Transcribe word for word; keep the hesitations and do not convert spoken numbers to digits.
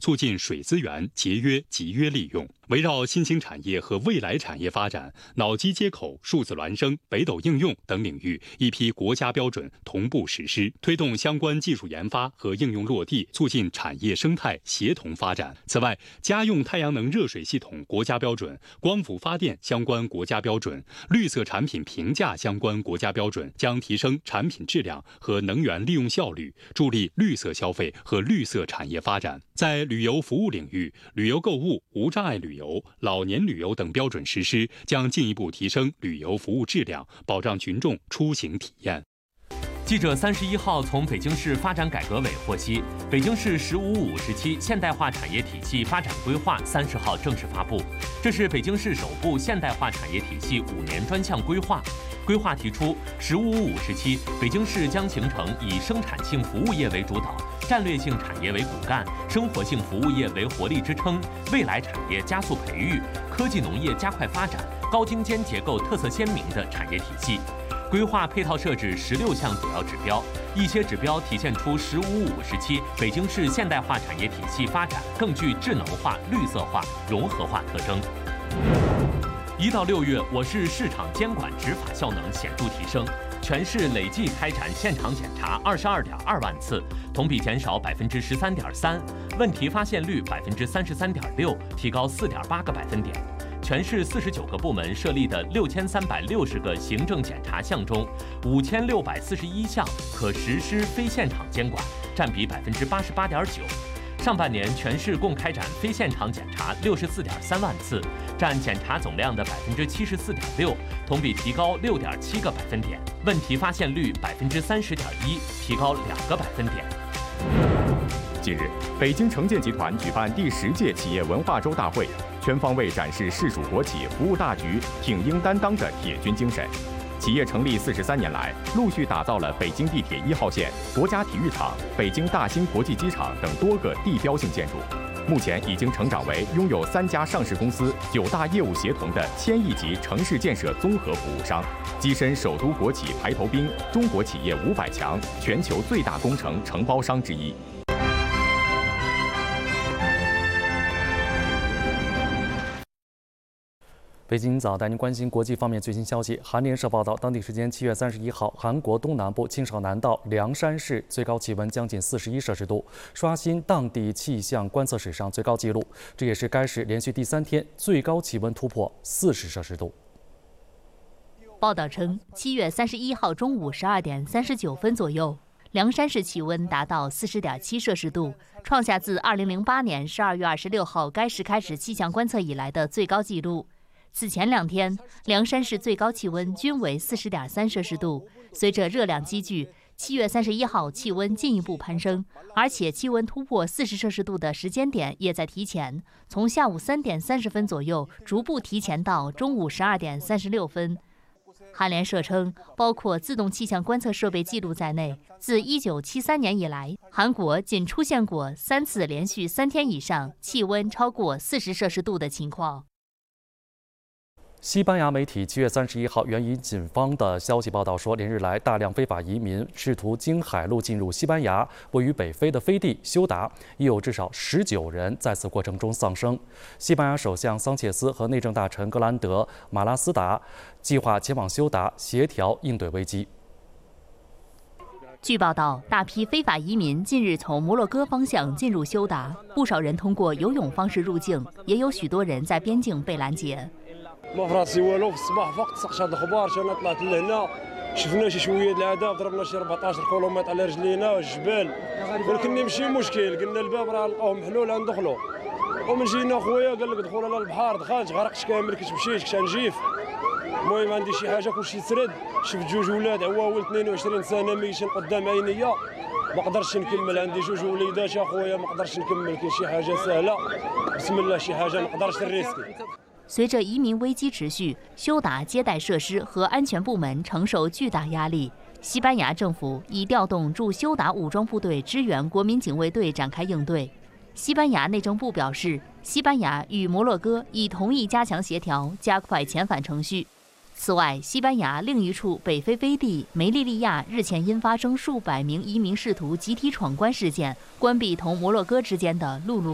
促进水资源节约集约利用。围绕新兴产业和未来产业发展，脑机接口、数字孪生、北斗应用等领域一批国家标准同步实施，推动相关技术研发和应用落地，促进产业生态协同发展。此外，家用太阳能热水系统国家标准、光伏发电相关国家标准、绿色产品评价相关国家标准将提升产品质量和能源利用效率，助力绿色消费和绿色产业发展。在旅游服务领域，旅游购物、无障碍旅游、老年旅游等标准实施，将进一步提升旅游服务质量，保障群众出行体验。 记者三十一号从北京市发展改革委获悉，北京市“十五五”时期现代化产业体系发展规划三十号正式发布。这是北京市首部现代化产业体系五年专项规划。规划提出，“十五五”时期，北京市将形成以生产性服务业为主导、战略性产业为骨干、生活性服务业为活力支撑、未来产业加速培育、科技农业加快发展、高精尖结构特色鲜明的产业体系。规划配套设置十六项主要指标，一些指标体现出“十五五”时期北京市现代化产业体系发展更具智能化、绿色化、融合化特征。一到六月，我市市场监管执法效能显著提升，全市累计开展现场检查二十二点二万次，同比减少百分之十三点三，问题发现率百分之三十三点六，提高四点八个百分点。全市四十九个部门设立的六千三百六十个行政检查项中，五千六百四十一项可实施非现场监管，占比百分之八十八点九。上半年全市共开展非现场检查六十四点三万次，占检查总量的百分之七十四点六，同比提高六点七个百分点。问题发现率百分之三十点一，提高两个百分点。 近日，北京城建集团举办第十届企业文化周大会，全方位展示市属国企服务大局、挺膺担当的铁军精神。企业成立四十三年来，陆续打造了北京地铁一号线、国家体育场、北京大兴国际机场等多个地标性建筑。目前已经成长为拥有三家上市公司、九大业务协同的千亿级城市建设综合服务商，跻身首都国企排头兵、中国企业五百强、全球最大工程承包商之一。 北京早带您关心国际方面最新消息。韩联社报道，当地时间七月三十一号，韩国东南部庆尚南道凉山市最高气温将近四十一摄氏度，刷新当地气象观测史上最高纪录。这也是该市连续第三天最高气温突破四十摄氏度。 报道称，七月三十一号中午十二点三十九分左右，凉山市气温达到四十点七摄氏度，创下自二零零八年十二月二十六号该市开始气象观测以来的最高纪录。此前两天，凉山市最高气温均为四十点三摄氏度。随着热量积聚，七月三十一号气温进一步攀升，而且气温突破四十摄氏度的时间点也在提前，从下午三点三十分左右逐步提前到中午十二点三十六分。韩联社称，包括自动气象观测设备记录在内，自一九七三年以来，韩国仅出现过三次连续三天以上气温超过四十摄氏度的情况。 西班牙媒体七月三十一号援引警方的消息报道说，连日来大量非法移民试图经海路进入西班牙位于北非的飞地休达，已有至少十九人在此过程中丧生。西班牙首相桑切斯和内政大臣格兰德马拉斯达计划前往休达协调应对危机。 据报道，大批非法移民近日从摩洛哥方向进入休达，不少人通过游泳方式入境，也有许多人在边境被拦截。 ما في راسي والو في الصباح فقط سقط هاد الخبار انا طلعت لهنا شفنا شي شويه د العذاب ضربنا شي أربعطاش كيلومتر على رجلينا الجبال ولكن ماشي مشكل قلنا الباب راه لقاوه محلول غندخلوا ومن جينا خويا قال لك دخول على البحر دخلت غرقت كامل كنت مشيت كنت نجيف المهم عندي شي حاجه كلشي تسرد شفت جوج ولاد عواول اثنين وعشرين سنه ميتين قدام عينيا ما قدرتش نكمل عندي جوج وليدات اخويا ما قدرتش نكمل كاين شي حاجه سهله بسم الله شي حاجه ما قدرتش نريسكي。 随着移民危机持续，休达接待设施和安全部门承受巨大压力。西班牙政府已调动驻休达武装部队支援国民警卫队展开应对。西班牙内政部表示，西班牙与摩洛哥已同意加强协调，加快遣返程序。此外，西班牙另一处北非飞地梅利利亚日前因发生数百名移民试图集体闯关事件，关闭同摩洛哥之间的陆路